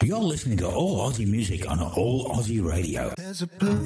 You're listening to All Aussie Music on All Aussie Radio. There's a blue